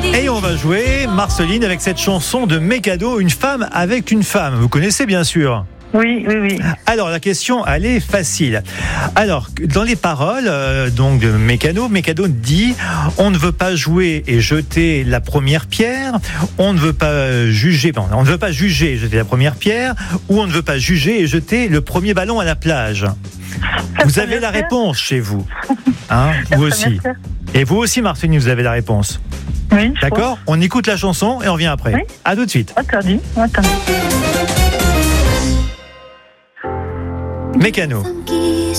Et on va jouer, Marceline, avec cette chanson de Mikado, Une femme avec une femme. Vous connaissez bien sûr. Oui. Alors la question, elle est facile. Alors dans les paroles donc de Mikado dit: on ne veut pas jouer et jeter la première pierre, on ne veut pas juger, on ne veut pas juger et jeter la première pierre, ou on ne veut pas juger et jeter le premier ballon à la plage. Vous avez la réponse chez vous, hein, vous aussi. Et vous aussi, Marceline, vous avez la réponse. Oui. D'accord ? On écoute la chanson et on revient après. Oui. À tout de suite. Attendez. Mikado.